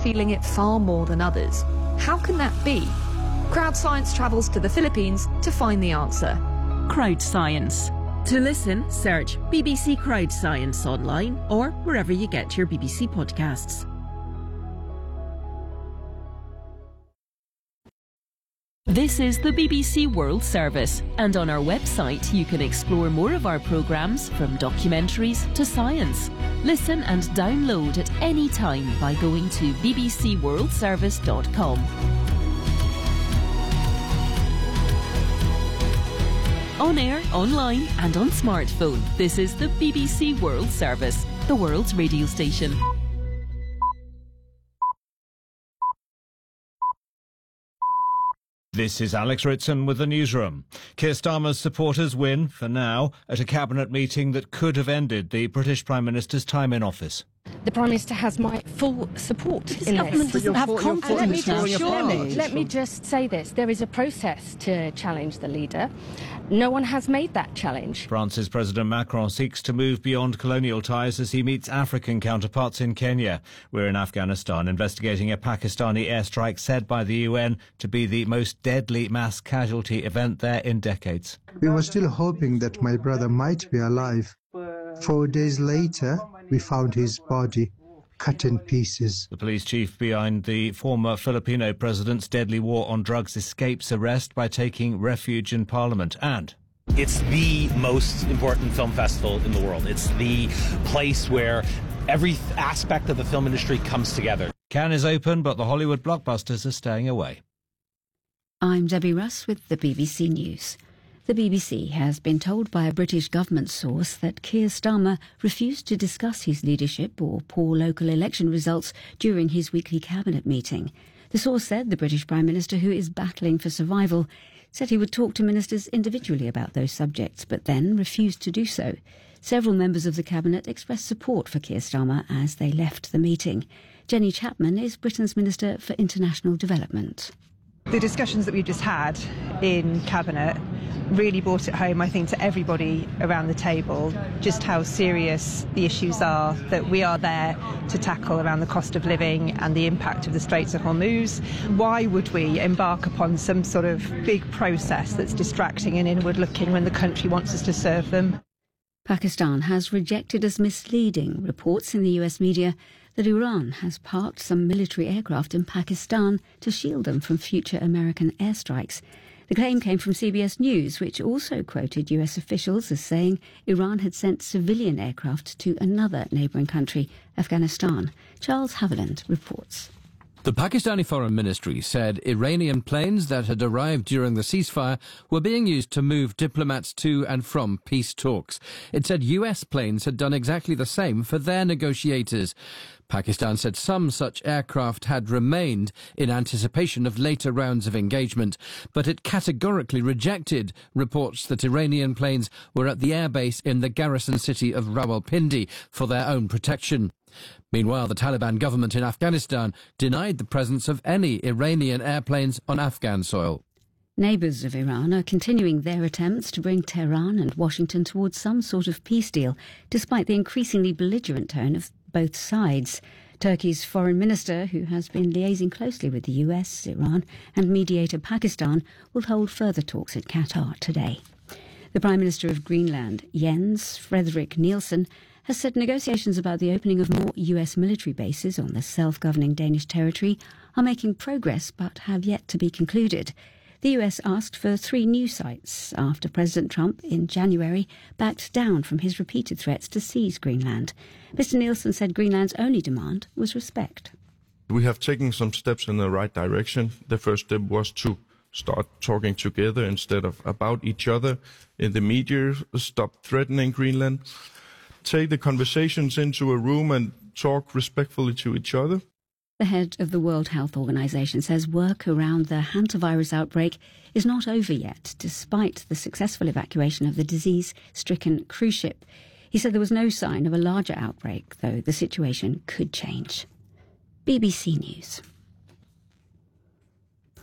feeling it far more than others. How can that be? Crowd Science travels to the Philippines to find the answer. Crowd Science. To listen, search BBC Crowd Science online or wherever you get your BBC podcasts. This is the BBC World Service, and on our website you can explore more of our programmes, from documentaries to science. Listen and download at any time by going to bbcworldservice.com. On air, online and on smartphone, this is the BBC World Service, the world's radio station. This is Alex Ritson with the newsroom. Keir Starmer's supporters win, for now, at a cabinet meeting that could have ended the British Prime Minister's time in office. The Prime Minister has my full support in government this. doesn't have confidence now, surely. Let me just say this. There is a process to challenge the leader. No one has made that challenge. France's President Macron seeks to move beyond colonial ties as he meets African counterparts in Kenya. We're in Afghanistan investigating a Pakistani airstrike said by the UN to be the most deadly mass casualty event there in decades. We were still hoping that my brother might be alive. 4 days later, we found his body cut in pieces. The police chief behind the former Filipino president's deadly war on drugs escapes arrest by taking refuge in Parliament. And it's the most important film festival in the world. It's the place where every aspect of the film industry comes together. Cannes is open, but the Hollywood blockbusters are staying away. I'm Debbie Russ with the BBC News. The BBC has been told by a British government source that Keir Starmer refused to discuss his leadership or poor local election results during his weekly cabinet meeting. The source said the British Prime Minister, who is battling for survival, said he would talk to ministers individually about those subjects, but then refused to do so. Several members of the cabinet expressed support for Keir Starmer as they left the meeting. Jenny Chapman is Britain's Minister for International Development. The discussions that we've just had in Cabinet really brought it home, I think, to everybody around the table, just how serious the issues are that we are there to tackle around the cost of living and the impact of the Straits of Hormuz. Why would we embark upon some sort of big process that's distracting and inward-looking when the country wants us to serve them? Pakistan has rejected as misleading reports in the US media that Iran has parked some military aircraft in Pakistan to shield them from future American airstrikes. The claim came from CBS News, which also quoted US officials as saying Iran had sent civilian aircraft to another neighbouring country, Afghanistan. Charles Haviland reports. The Pakistani Foreign Ministry said Iranian planes that had arrived during the ceasefire were being used to move diplomats to and from peace talks. It said US planes had done exactly the same for their negotiators. Pakistan said some such aircraft had remained in anticipation of later rounds of engagement, but it categorically rejected reports that Iranian planes were at the airbase in the garrison city of Rawalpindi for their own protection. Meanwhile, the Taliban government in Afghanistan denied the presence of any Iranian airplanes on Afghan soil. Neighbours of Iran are continuing their attempts to bring Tehran and Washington towards some sort of peace deal, despite the increasingly belligerent tone of both sides. Turkey's foreign minister, who has been liaising closely with the US, Iran and mediator Pakistan, will hold further talks at Qatar today. The Prime Minister of Greenland, Jens Frederik Nielsen, has said negotiations about the opening of more US military bases on the self-governing Danish territory are making progress but have yet to be concluded. The US asked for 3 new sites after President Trump in January backed down from his repeated threats to seize Greenland. Mr. Nielsen said Greenland's only demand was respect. We have taken some steps in the right direction. The first step was to start talking together instead of about each other in the media, stop threatening Greenland, take the conversations into a room and talk respectfully to each other. The head of the World Health Organization says work around the hantavirus outbreak is not over yet, despite the successful evacuation of the disease-stricken cruise ship. He said there was no sign of a larger outbreak, though the situation could change. BBC News.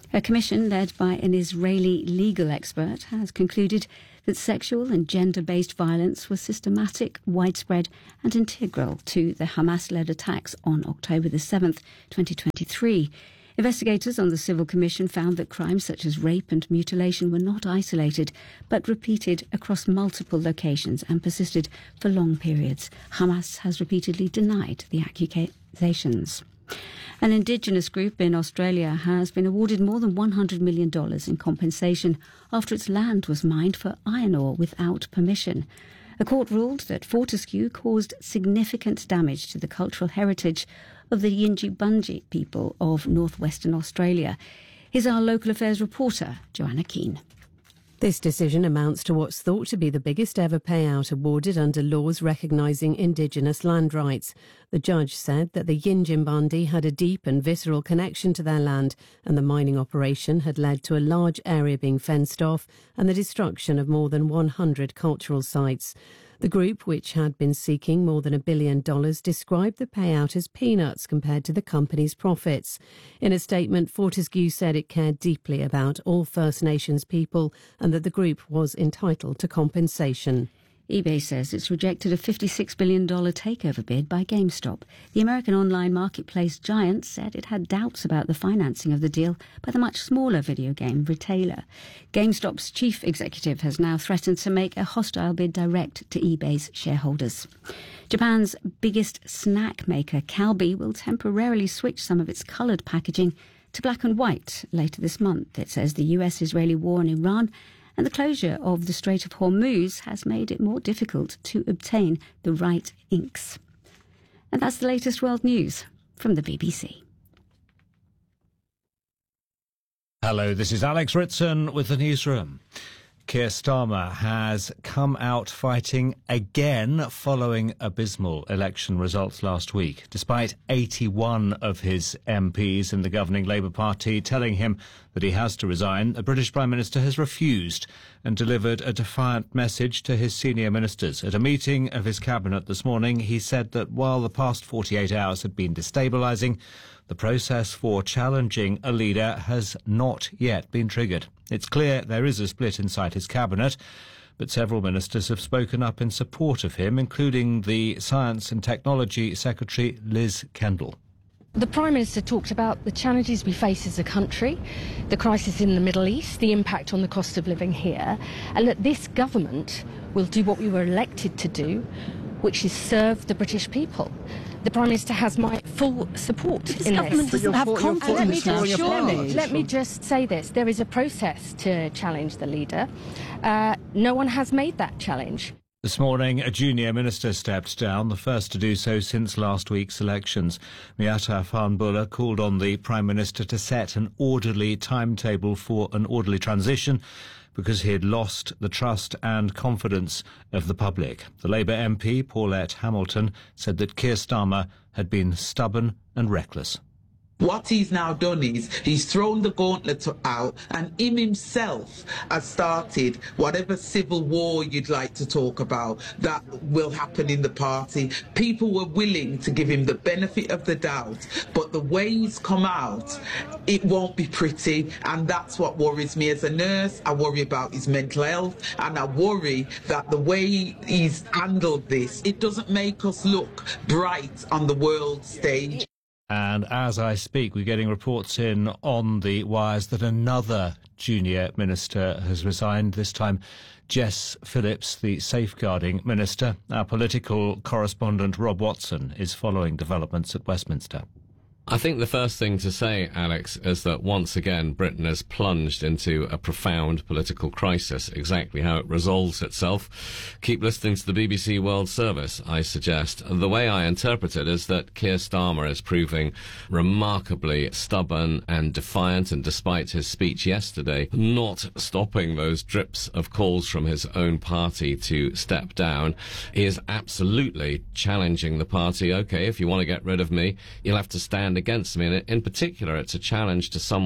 A commission led by an Israeli legal expert has concluded that sexual and gender-based violence was systematic, widespread and integral to the Hamas-led attacks on October the 7th, 2023. Investigators on the Civil Commission found that crimes such as rape and mutilation were not isolated, but repeated across multiple locations and persisted for long periods. Hamas has repeatedly denied the accusations. An Indigenous group in Australia has been awarded more than $100 million in compensation after its land was mined for iron ore without permission. A court ruled that Fortescue caused significant damage to the cultural heritage of the Yindjibarndi people of northwestern Australia. Here's our local affairs reporter, Joanna Keane. This decision amounts to what's thought to be the biggest ever payout awarded under laws recognising Indigenous land rights. The judge said that the Yindjibarndi had a deep and visceral connection to their land, and the mining operation had led to a large area being fenced off and the destruction of more than 100 cultural sites. The group, which had been seeking more than $1 billion, described the payout as peanuts compared to the company's profits. In a statement, Fortescue said it cared deeply about all First Nations people and that the group was entitled to compensation. eBay says it's rejected a $56 billion takeover bid by GameStop. The American online marketplace giant said it had doubts about the financing of the deal by the much smaller video game retailer. GameStop's chief executive has now threatened to make a hostile bid direct to eBay's shareholders. Japan's biggest snack maker, Calbee, will temporarily switch some of its coloured packaging to black and white later this month. It says the US-Israeli war in Iran and the closure of the Strait of Hormuz has made it more difficult to obtain the right inks. And that's the latest world news from the BBC. Hello, this is Alex Ritson with the newsroom. Keir Starmer has come out fighting again following abysmal election results last week, despite 81 of his MPs in the governing Labour Party telling him that he has to resign. The British Prime Minister has refused and delivered a defiant message to his senior ministers. At a meeting of his cabinet this morning, he said that while the past 48 hours had been destabilising, the process for challenging a leader has not yet been triggered. It's clear there is a split inside his cabinet, but several ministers have spoken up in support of him, including the Science and Technology Secretary Liz Kendall. The Prime Minister talked about the challenges we face as a country, the crisis in the Middle East, the impact on the cost of living here, and that this government will do what we were elected to do, which is serve the British people. The Prime Minister has my full support this in government this. doesn't have confidence. Let me just say this. There is a process to challenge the leader. No one has made that challenge. This morning, a junior minister stepped down, the first to do so since last week's elections. Miatta Fahnbulleh called on the Prime Minister to set an orderly timetable for an orderly transition because he had lost the trust and confidence of the public. The Labour MP, Paulette Hamilton, said that Keir Starmer had been stubborn and reckless. What he's now done is he's thrown the gauntlet out, and him himself has started whatever civil war you'd like to talk about that will happen in the party. People were willing to give him the benefit of the doubt, but the way he's come out, it won't be pretty, and that's what worries me. As a nurse, I worry about his mental health, and I worry that the way he's handled this, it doesn't make us look bright on the world stage. And as I speak, we're getting reports in on the wires that another junior minister has resigned, this time Jess Phillips, the safeguarding minister. Our political correspondent Rob Watson is following developments at Westminster. I think the first thing to say, Alex, is that once again Britain has plunged into a profound political crisis. Exactly how it resolves itself, keep listening to the BBC World Service, I suggest. The way I interpret it is that Keir Starmer is proving remarkably stubborn and defiant, and despite his speech yesterday, not stopping those drips of calls from his own party to step down. He is absolutely challenging the party. OK, if you want to get rid of me, you'll have to stand against me, and in particular it's a challenge to someone